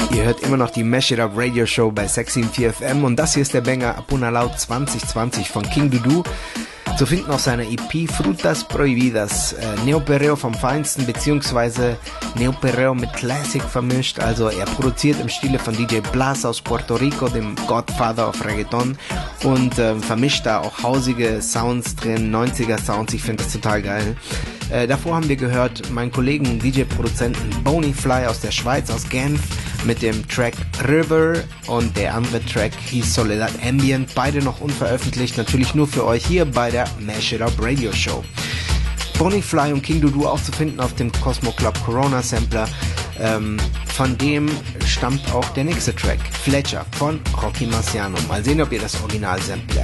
Ihr hört immer noch die Mash It Up Radio Show bei Sexy 4 FM und das hier ist der Banger Apuna Laut 2020 von King Dudu. Zu finden auf seiner EP Frutas Prohibidas. Neoperreo vom Feinsten, beziehungsweise Neoperreo mit Classic vermischt. Also er produziert im Stile von DJ Blas aus Puerto Rico, dem Godfather of Reggaeton, und vermischt da auch hausige Sounds drin, 90er Sounds, ich finde das total geil. Davor haben wir gehört meinen Kollegen DJ-Produzenten Boney Fly aus der Schweiz, aus Genf, mit dem Track River, und der andere Track hieß Soledad Ambient, beide noch unveröffentlicht, natürlich nur für euch hier bei der Mash It Up Radio Show. Boney Fly und King Dudu auch zu finden auf dem Cosmo Club Corona Sampler. Von dem stammt auch der nächste Track, Fletcher von Rocky Marciano. Mal sehen, ob ihr das Original-Sample